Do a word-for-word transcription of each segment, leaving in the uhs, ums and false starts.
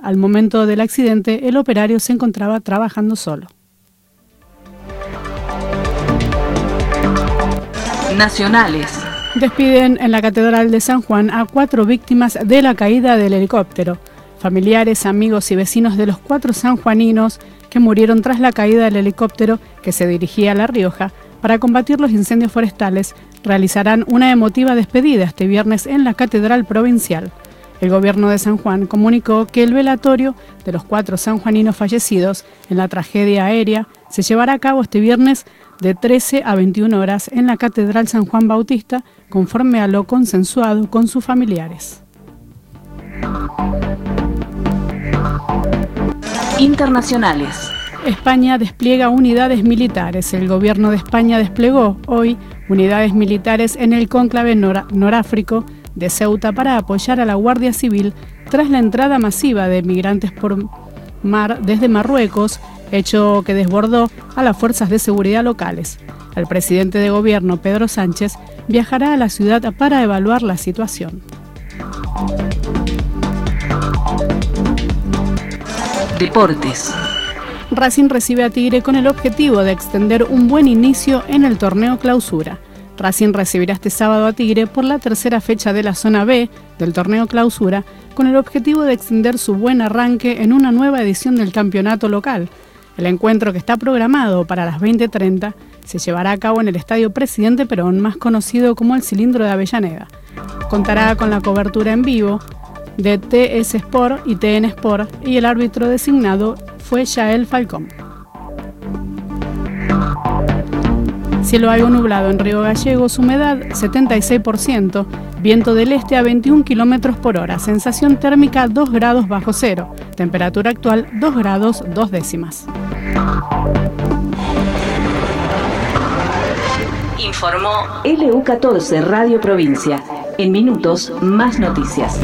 Al momento del accidente, el operario se encontraba trabajando solo. Nacionales. Despiden en la Catedral de San Juan a cuatro víctimas de la caída del helicóptero. Familiares, amigos y vecinos de los cuatro sanjuaninos que murieron tras la caída del helicóptero que se dirigía a La Rioja para combatir los incendios forestales realizarán una emotiva despedida este viernes en la Catedral Provincial. El gobierno de San Juan comunicó que el velatorio de los cuatro sanjuaninos fallecidos en la tragedia aérea se llevará a cabo este viernes de trece a veintiuna horas en la Catedral San Juan Bautista, conforme a lo consensuado con sus familiares. Internacionales. España despliega unidades militares. El gobierno de España desplegó hoy unidades militares en el cónclave nor- noráfrico de Ceuta para apoyar a la Guardia Civil tras la entrada masiva de migrantes por mar desde Marruecos, hecho que desbordó a las fuerzas de seguridad locales. El presidente de gobierno, Pedro Sánchez, viajará a la ciudad para evaluar la situación. Deportes. Racing recibe a Tigre con el objetivo de extender un buen inicio en el torneo Clausura. Racing recibirá este sábado a Tigre por la tercera fecha de la zona B del torneo Clausura, con el objetivo de extender su buen arranque en una nueva edición del campeonato local. El encuentro, que está programado para las veinte treinta, se llevará a cabo en el Estadio Presidente Perón, más conocido como el Cilindro de Avellaneda. Contará con la cobertura en vivo de T S Sport y T N Sport, y el árbitro designado fue Yael Falcón. Cielo algo nublado en Río Gallegos, humedad setenta y seis por ciento, viento del este a veintiún kilómetros por hora, sensación térmica dos grados bajo cero, temperatura actual dos grados dos décimas. Informó L U catorce Radio Provincia. En minutos, más noticias.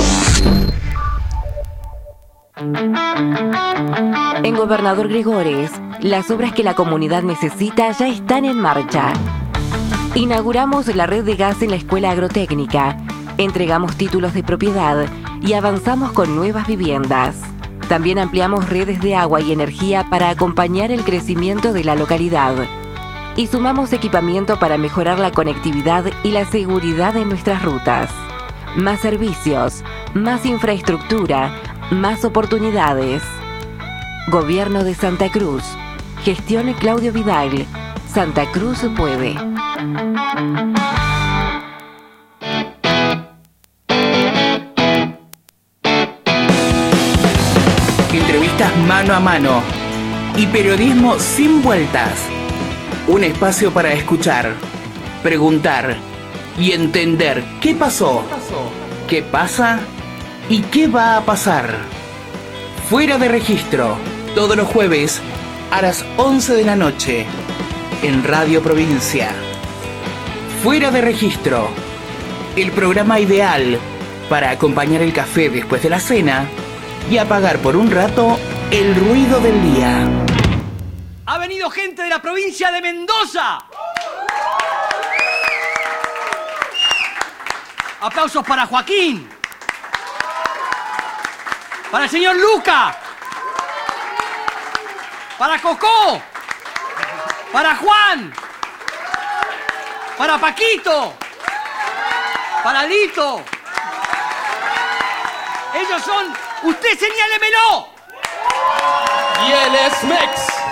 En Gobernador Gregores, las obras que la comunidad necesita ya están en marcha. Inauguramos la red de gas en la Escuela Agrotécnica, entregamos títulos de propiedad y avanzamos con nuevas viviendas. También ampliamos redes de agua y energía para acompañar el crecimiento de la localidad. Y sumamos equipamiento para mejorar la conectividad y la seguridad de nuestras rutas. Más servicios, más infraestructura, más oportunidades. Gobierno de Santa Cruz. Gestión Claudio Vidal. Santa Cruz puede. Entrevistas mano a mano y periodismo sin vueltas. Un espacio para escuchar, preguntar y entender qué pasó, qué pasa y qué va a pasar. Fuera de registro, todos los jueves a las once de la noche, en Radio Provincia. Fuera de registro, el programa ideal para acompañar el café después de la cena y apagar por un rato el ruido del día. Ha venido gente de la provincia de Mendoza. Aplausos para Joaquín. Para el señor Luca. Para Cocó. Para Juan. Para Paquito. Para Lito. Ellos son... ¡Usted señálemelo! Y él es Mex.